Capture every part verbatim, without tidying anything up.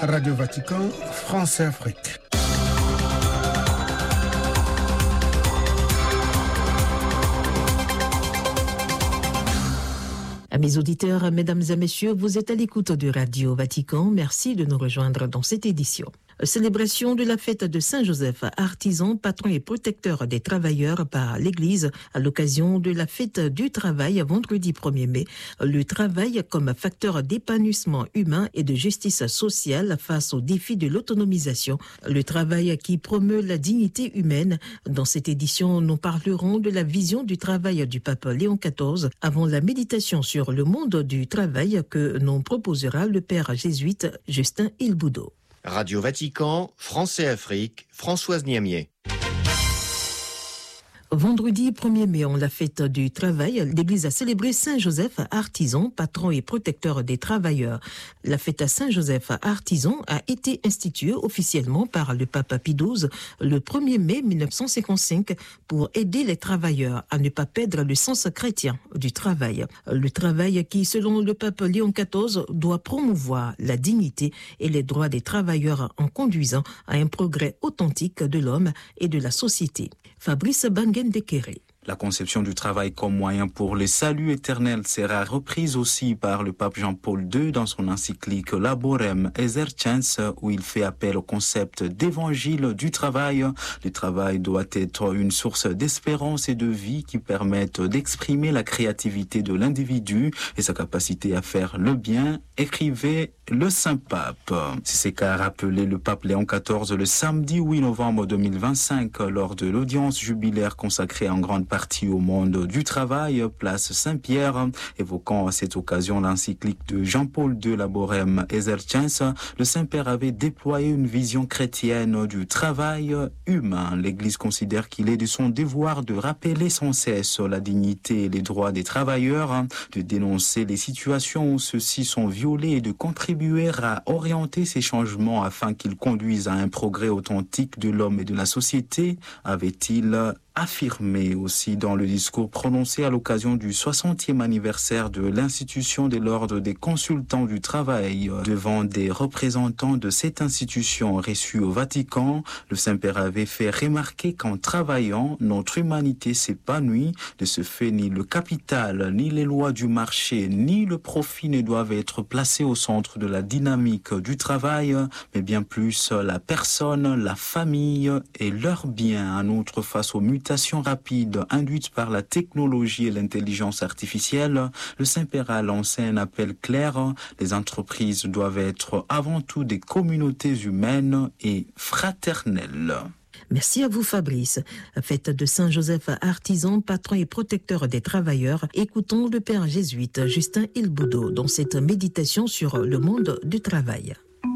Radio Vatican, France et Afrique. Amis auditeurs, mesdames et messieurs, vous êtes à l'écoute de Radio Vatican. Merci de nous rejoindre dans cette édition. Célébration de la fête de Saint-Joseph, artisan, patron et protecteur des travailleurs par l'Église à l'occasion de la fête du travail vendredi premier mai. Le travail comme facteur d'épanouissement humain et de justice sociale face aux défis de l'autonomisation. Le travail qui promeut la dignité humaine. Dans cette édition, nous parlerons de la vision du travail du pape Léon quatorze avant la méditation sur le monde du travail que nous proposera le père jésuite Justin Ilboudo. Radio Vatican, France et Afrique, Françoise Niamier. Vendredi premier mai, en la fête du travail, l'Église a célébré Saint-Joseph, artisan, patron et protecteur des travailleurs. La fête à Saint-Joseph, artisan, a été instituée officiellement par le pape Pie douze le premier mai mille neuf cent cinquante-cinq pour aider les travailleurs à ne pas perdre le sens chrétien du travail. Le travail qui, selon le pape Léon quatorze, doit promouvoir la dignité et les droits des travailleurs en conduisant à un progrès authentique de l'homme et de la société. Fabrice Bangen-Dekere. La conception du travail comme moyen pour le salut éternel sera reprise aussi par le pape Jean-Paul deux dans son encyclique Laborem Exercens, où il fait appel au concept d'évangile du travail. Le travail doit être une source d'espérance et de vie qui permettent d'exprimer la créativité de l'individu et sa capacité à faire le bien, écrivait le Saint-Pape. C'est ce qu'a rappelé le pape Léon quatorze le samedi huit novembre deux mille vingt-cinq lors de l'audience jubilaire consacrée en grande partie au monde du travail, place Saint-Pierre, évoquant à cette occasion l'encyclique de Jean-Paul deux Laborem Exercens. Le Saint-Père avait déployé une vision chrétienne du travail humain. L'Église considère qu'il est de son devoir de rappeler sans cesse la dignité et les droits des travailleurs, de dénoncer les situations où ceux-ci sont violés et de contribuer à orienter ces changements afin qu'ils conduisent à un progrès authentique de l'homme et de la société, avait-il affirmé aussi dans le discours prononcé à l'occasion du soixantième anniversaire de l'institution de l'ordre des consultants du travail devant des représentants de cette institution reçue au Vatican. Le Saint-Père avait fait remarquer qu'en travaillant, notre humanité s'épanouit. De ce fait, ni le capital, ni les lois du marché, ni le profit ne doivent être placés au centre de la dynamique du travail, mais bien plus la personne, la famille et leurs biens. En outre, face aux mutations rapide induite par la technologie et l'intelligence artificielle, le Saint-Père a lancé un appel clair. Les entreprises doivent être avant tout des communautés humaines et fraternelles. Merci à vous Fabrice. Fête de Saint-Joseph, artisan, patron et protecteur des travailleurs. Écoutons le père jésuite Justin Ilboudo dans cette méditation sur le monde du travail.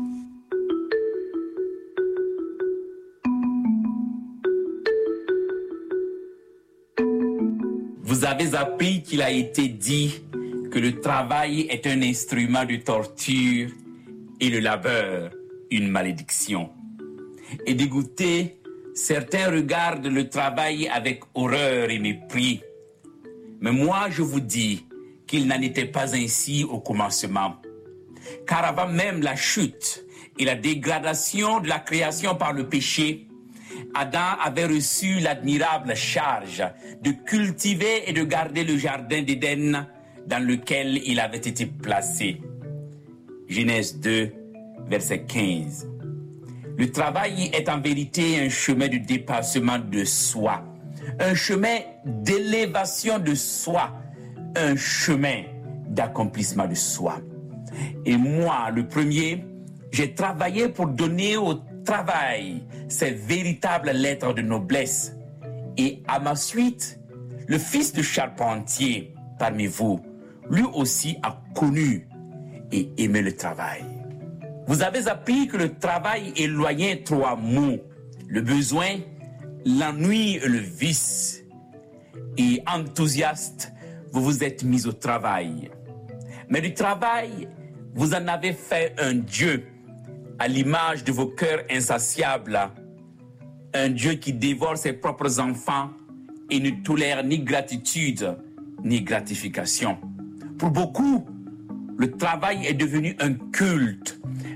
Vous avez appris qu'il a été dit que le travail est un instrument de torture et le labeur une malédiction. Et dégoûtés, certains regardent le travail avec horreur et mépris. Mais moi, je vous dis qu'il n'en était pas ainsi au commencement. Car avant même la chute et la dégradation de la création par le péché, Adam avait reçu l'admirable charge de cultiver et de garder le jardin d'Éden dans lequel il avait été placé. Genèse deux, verset quinze. Le travail est en vérité un chemin de dépassement de soi, un chemin d'élévation de soi, un chemin d'accomplissement de soi. Et moi, le premier, j'ai travaillé pour donner au travail ces véritables lettres de noblesse. Et à ma suite, le fils de charpentier parmi vous, lui aussi a connu et aimé le travail. Vous avez appris que le travail éloignait trois mots, le besoin, l'ennui et le vice. Et enthousiaste, vous vous êtes mis au travail. Mais du travail, vous en avez fait un Dieu à l'image de vos cœurs insatiables, un Dieu qui dévore ses propres enfants et ne tolère ni gratitude ni gratification. Pour beaucoup, le travail est devenu un culte,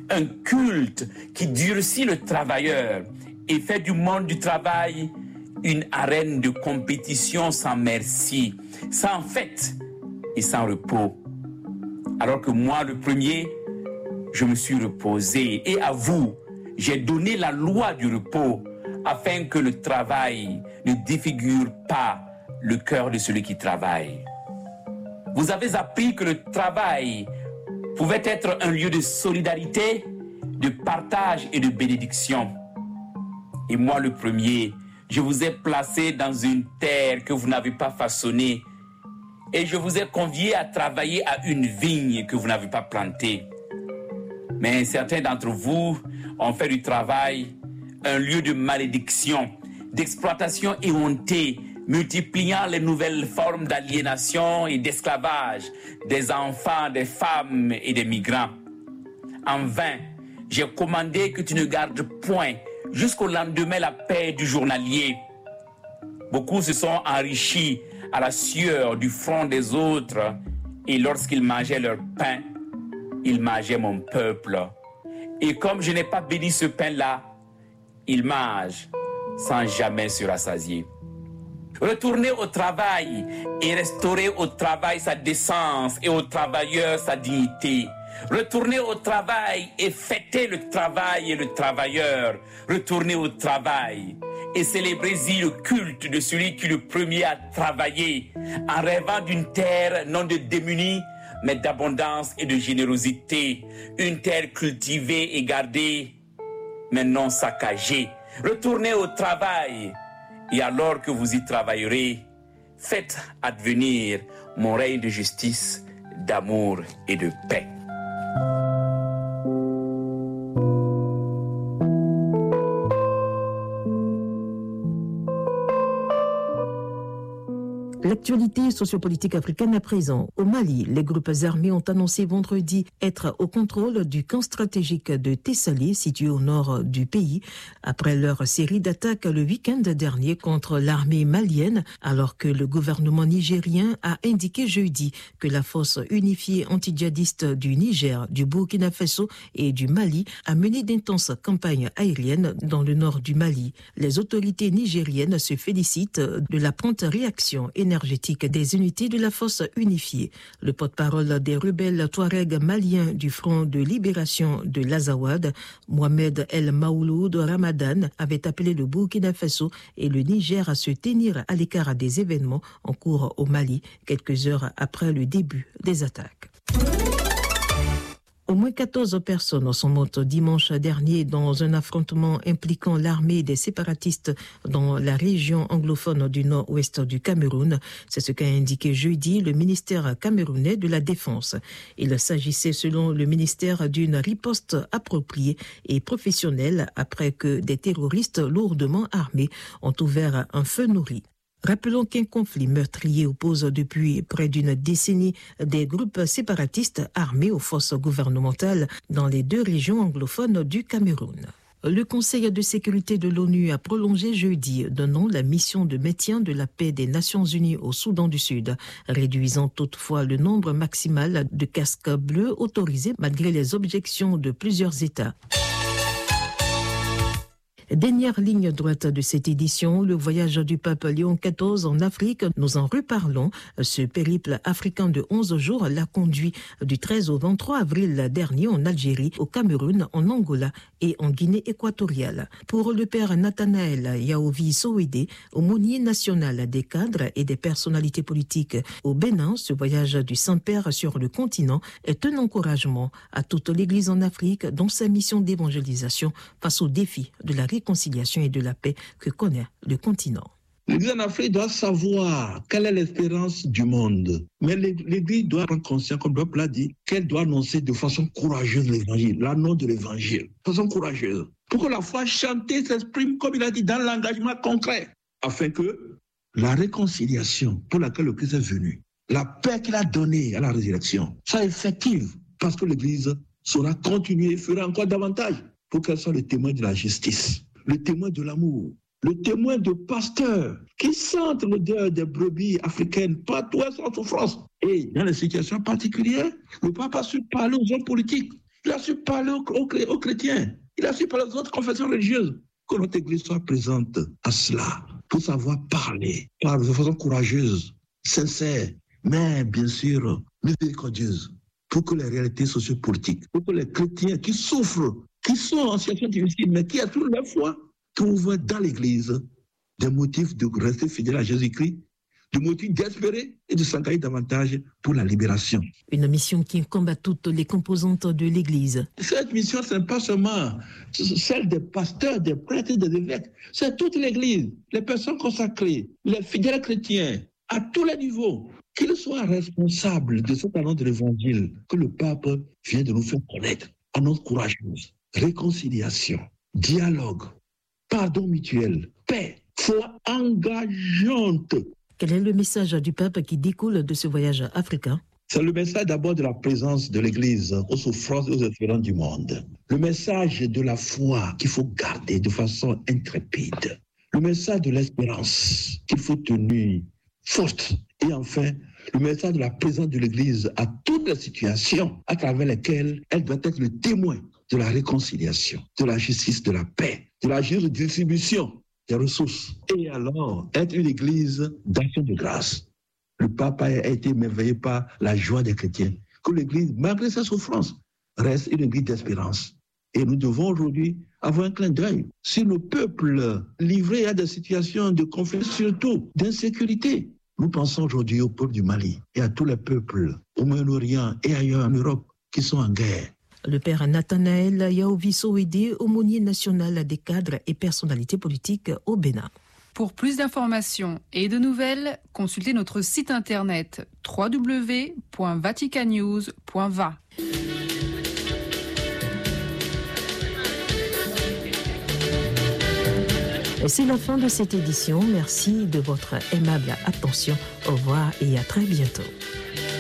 un culte qui durcit le travailleur et fait du monde du travail une arène de compétition sans merci, sans fête et sans repos. Alors que moi, le premier, je me suis reposé et à vous, j'ai donné la loi du repos afin que le travail ne défigure pas le cœur de celui qui travaille. Vous avez appris que le travail pouvait être un lieu de solidarité, de partage et de bénédiction. Et moi, le premier, je vous ai placé dans une terre que vous n'avez pas façonnée et je vous ai convié à travailler à une vigne que vous n'avez pas plantée. Mais certains d'entre vous ont fait du travail un lieu de malédiction, d'exploitation éhontée, multipliant les nouvelles formes d'aliénation et d'esclavage des enfants, des femmes et des migrants. En vain, j'ai commandé que tu ne gardes point jusqu'au lendemain la paix du journalier. Beaucoup se sont enrichis à la sueur du front des autres et lorsqu'ils mangeaient leur pain, ils mangeaient mon peuple. Et comme je n'ai pas béni ce pain-là, ils mangent sans jamais se rassasier. Retournez au travail et restaurez au travail sa décence et au travailleur sa dignité. Retournez au travail et fêtez le travail et le travailleur. Retournez au travail et célébrez-y le culte de celui qui le premier a travaillé en rêvant d'une terre non de démunis, mais d'abondance et de générosité. Une terre cultivée et gardée, mais non saccagée. Retournez au travail et alors que vous y travaillerez, faites advenir mon règne de justice, d'amour et de paix. L'actualité sociopolitique africaine à présent. Au Mali, les groupes armés ont annoncé vendredi être au contrôle du camp stratégique de Tessali, situé au nord du pays, après leur série d'attaques le week-end dernier contre l'armée malienne, alors que le gouvernement nigérien a indiqué jeudi que la force unifiée anti-djihadiste du Niger, du Burkina Faso et du Mali a mené d'intenses campagnes aériennes dans le nord du Mali. Les autorités nigériennes se félicitent de la prompte réaction énergétique des unités de la force unifiée. Le porte-parole des rebelles Touaregs maliens du Front de libération de l'Azawad, Mohamed El Maouloud Ramadan, avait appelé le Burkina Faso et le Niger à se tenir à l'écart des événements en cours au Mali, quelques heures après le début des attaques. Au moins quatorze personnes sont mortes dimanche dernier dans un affrontement impliquant l'armée et des séparatistes dans la région anglophone du nord-ouest du Cameroun. C'est ce qu'a indiqué jeudi le ministère camerounais de la Défense. Il s'agissait selon le ministère d'une riposte appropriée et professionnelle après que des terroristes lourdement armés ont ouvert un feu nourri. Rappelons qu'un conflit meurtrier oppose depuis près d'une décennie des groupes séparatistes armés aux forces gouvernementales dans les deux régions anglophones du Cameroun. Le Conseil de sécurité de l'ONU a prolongé jeudi d'un an la mission de maintien de la paix des Nations Unies au Soudan du Sud, réduisant toutefois le nombre maximal de casques bleus autorisés malgré les objections de plusieurs États. Dernière ligne droite de cette édition, le voyage du pape Léon quatorze en Afrique. Nous en reparlons. Ce périple africain de onze jours l'a conduit du treize au vingt-trois avril dernier en Algérie, au Cameroun, en Angola et en Guinée équatoriale. Pour le père Nathanaël Yaovi Sowédé, aumônier national des cadres et des personnalités politiques au Bénin, ce voyage du Saint-Père sur le continent est un encouragement à toute l'Église en Afrique dans sa mission d'évangélisation face aux défis de la réconciliation et de la paix que connaît le continent. L'Église en Afrique doit savoir quelle est l'espérance du monde. Mais l'Église doit prendre conscience, comme le peuple l'a dit, qu'elle doit annoncer de façon courageuse l'Évangile, l'annonce de l'Évangile, de façon courageuse. Pour que la foi chantée s'exprime, comme il a dit, dans l'engagement concret, afin que la réconciliation pour laquelle le Christ est venu, la paix qu'il a donnée à la résurrection, soit effective, parce que l'Église saura continuer et fera encore davantage pour qu'elle soit le témoin de la justice, le témoin de l'amour, le témoin de pasteurs qui sentent l'odeur des brebis africaines partout en souffrance. Et dans les situations particulières, le pape a su parler aux hommes politiques Il a su parler aux, aux, aux chrétiens. Il a su parler aux autres confessions religieuses. Que notre Église soit présente à cela, pour savoir parler, parler de façon courageuse, sincère, mais bien sûr miséricordieuse, pour que les réalités sociopolitiques, pour que les chrétiens qui souffrent, qui sont en situation difficile, mais qui attrouvent la foi, trouvent dans l'Église des motifs de rester fidèles à Jésus-Christ, des motifs d'espérer et de s'engager davantage pour la libération. Une mission qui incombe à toutes les composantes de l'Église. Cette mission, ce n'est pas seulement celle des pasteurs, des prêtres et des évêques, c'est toute l'Église, les personnes consacrées, les fidèles chrétiens, à tous les niveaux, qu'ils soient responsables de cette annonce de l'Évangile que le pape vient de nous faire connaître. Annonce courageuse, réconciliation, dialogue, pardon mutuel, paix, foi engageante. Quel est le message du pape qui découle de ce voyage africain? C'est le message d'abord de la présence de l'Église aux souffrances et aux espérances du monde. Le message de la foi qu'il faut garder de façon intrépide. Le message de l'espérance qu'il faut tenir forte. Et enfin, le message de la présence de l'Église à toutes les situations à travers lesquelles elle doit être le témoin de la réconciliation, de la justice, de la paix, de la juste distribution des ressources. Et alors, être une Église d'action de grâce. Le pape a été émerveillé par la joie des chrétiens. Que l'Église, malgré ses souffrances, reste une Église d'espérance. Et nous devons aujourd'hui avoir un clin d'œil sur le peuple livré à des situations de conflit, surtout d'insécurité. Nous pensons aujourd'hui au peuple du Mali et à tous les peuples au Moyen-Orient et ailleurs en Europe qui sont en guerre. Le père Nathanaël Yaovi Soweïdé, aumônier national des cadres et personnalités politiques au Bénin. Pour plus d'informations et de nouvelles, consultez notre site internet w w w point vaticanews point v a. C'est la fin de cette édition. Merci de votre aimable attention. Au revoir et à très bientôt.